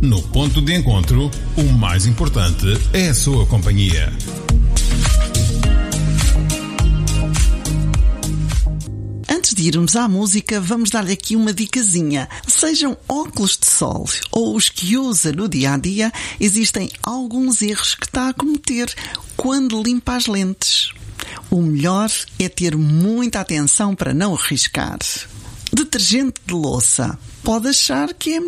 No ponto de encontro, o mais importante é a sua companhia. Antes de irmos à música, vamos dar-lhe aqui uma dicasinha. Sejam óculos de sol ou os que usa no dia-a-dia, existem alguns erros que está a cometer quando limpa as lentes. O melhor é ter muita atenção para não arriscar. Detergente de louça. Pode achar que é